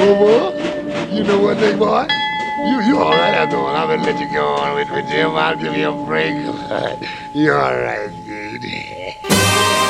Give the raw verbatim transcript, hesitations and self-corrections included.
Over. You know what, big boy? You you all right after all. I'm gonna let you go on with, with Jim. I'll give you a break. You all right, dude.